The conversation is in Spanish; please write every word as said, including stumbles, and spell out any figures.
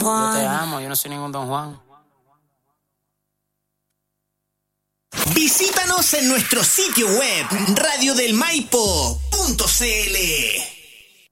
Juan. Yo te amo, yo no soy ningún Don Juan. Visítanos en nuestro sitio web radio del maipo punto c l.